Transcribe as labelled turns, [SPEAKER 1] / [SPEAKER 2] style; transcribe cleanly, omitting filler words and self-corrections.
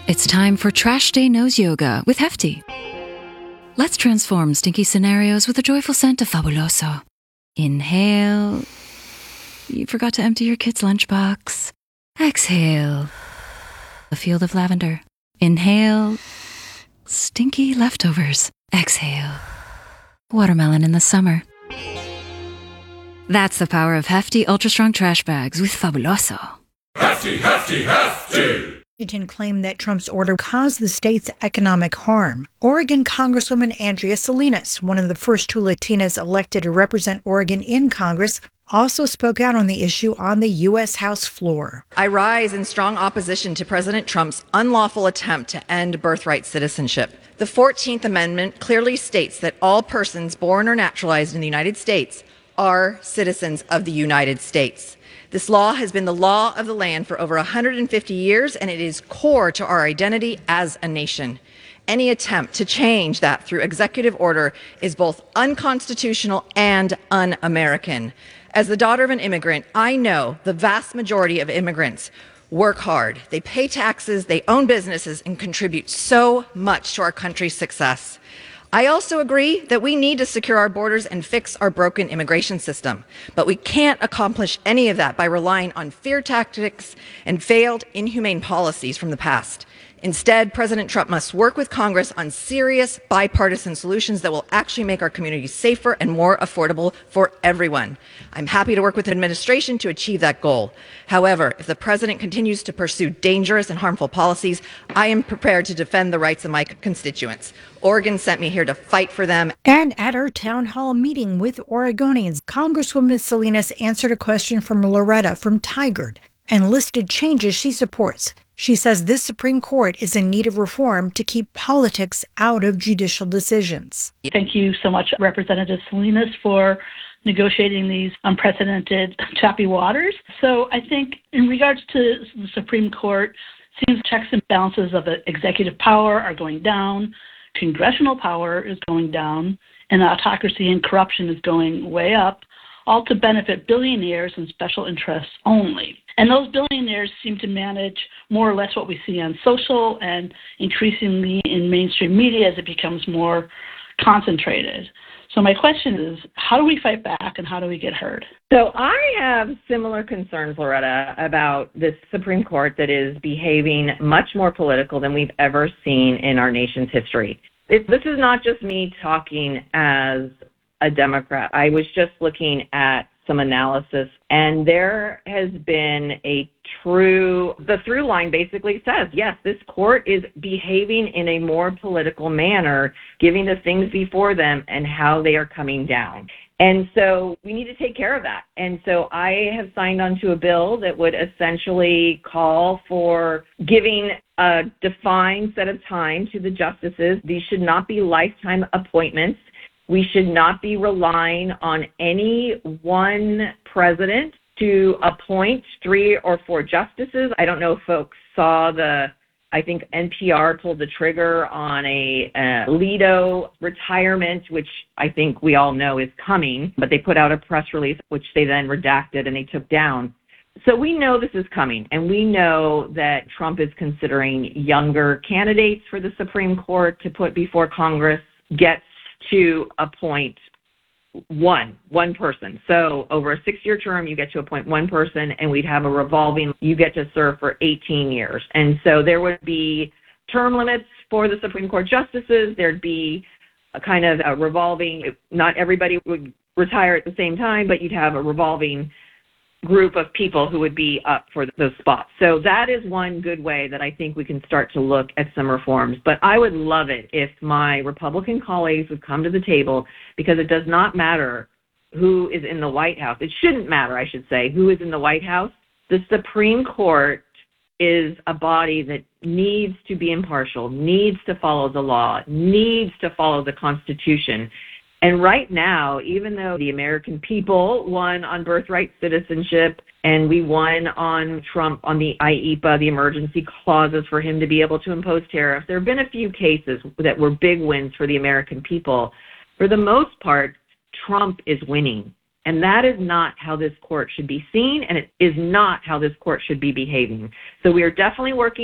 [SPEAKER 1] It's time for Trash Day Nose Yoga with Hefty. Let's transform stinky scenarios with a joyful scent of Fabuloso. Inhale. You forgot to empty your kid's lunchbox. Exhale. A field of lavender. Inhale. Stinky leftovers. Exhale. Watermelon in the summer. That's the power of Hefty Ultra Strong Trash Bags with Fabuloso.
[SPEAKER 2] Hefty, hefty, hefty!
[SPEAKER 3] Washington claimed that Trump's order caused the state's economic harm. Oregon Congresswoman Andrea Salinas, one of the first two Latinas elected to represent Oregon in Congress, also spoke out on the issue on the U.S. House floor.
[SPEAKER 4] I rise in strong opposition to President Trump's unlawful attempt to end birthright citizenship. The 14th Amendment clearly states that all persons born or naturalized in the United States are citizens of the United States. This law has been the law of the land for over 150 years, and it is core to our identity as a nation. Any attempt to change that through executive order is both unconstitutional and un-American. As the daughter of an immigrant, I know the vast majority of immigrants work hard. They pay taxes, they own businesses, and contribute so much to our country's success. I also agree that we need to secure our borders and fix our broken immigration system, but we can't accomplish any of that by relying on fear tactics and failed, inhumane policies from the past. Instead, President Trump must work with Congress on serious bipartisan solutions that will actually make our communities safer and more affordable for everyone. I'm happy to work with the administration to achieve that goal. However, if the president continues to pursue dangerous and harmful policies, I am prepared to defend the rights of my constituents. Oregon sent me here to fight for them.
[SPEAKER 3] And at her town hall meeting with Oregonians, Congresswoman Salinas answered a question from Loretta from Tigard and listed changes she supports. She says this Supreme Court is in need of reform to keep politics out of judicial decisions.
[SPEAKER 5] Thank you so much, Representative Salinas, for negotiating these unprecedented choppy waters. So I think in regards to the Supreme Court, it seems checks and balances of the executive power are going down, congressional power is going down, and autocracy and corruption is going way up, all to benefit billionaires and special interests only. And those billionaires seem to manage more or less what we see on social and increasingly in mainstream media as it becomes more concentrated. So my question is, how do we fight back and how do we get heard?
[SPEAKER 4] So I have similar concerns, Loretta, about this Supreme Court that is behaving much more political than we've ever seen in our nation's history. This is not just me talking as a Democrat. I was just looking at some analysis, and there has been the through line basically says, yes, this court is behaving in a more political manner, giving the things before them and how they are coming down. And so we need to take care of that. And so I have signed on to a bill that would essentially call for giving a defined set of time to the justices. These should not be lifetime appointments. We should not be relying on any one president to appoint 3 or 4 justices. I don't know if folks saw I think NPR pulled the trigger on a Alito retirement, which I think we all know is coming, but they put out a press release, which they then redacted and they took down. So we know this is coming, and we know that Trump is considering younger candidates for the Supreme Court to put before Congress, gets to appoint one person. So over a 6-year term, you get to appoint one person, and we'd have a revolving, you get to serve for 18 years. And so there would be term limits for the Supreme Court justices. There'd be a kind of a revolving, not everybody would retire at the same time, but you'd have a revolving group of people who would be up for those spots. So that is one good way that I think we can start to look at some reforms. But I would love it if my Republican colleagues would come to the table, because it does not matter who is in the White House. It shouldn't matter, I should say, who is in the White House. The Supreme Court is a body that needs to be impartial, needs to follow the law, needs to follow the Constitution. And right now, even though the American people won on birthright citizenship and we won on Trump on the IEPA, the emergency clauses for him to be able to impose tariffs, there have been a few cases that were big wins for the American people. For the most part, Trump is winning. And that is not how this court should be seen, and it is not how this court should be behaving. So we are definitely working